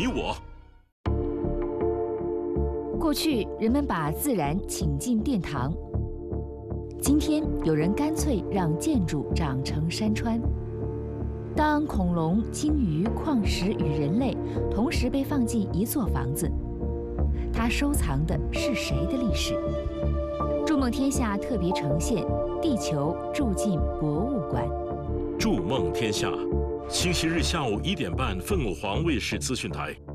你我。 过去人们把自然请进殿堂，今天有人干脆让建筑长成山川。当恐龙、鲸鱼、矿石与人类同时被放进一座房子，它收藏的是谁的历史？筑梦天下特别呈现《地球住进博物馆》。 筑梦天下，星期日下午1点半，凤凰卫视资讯台。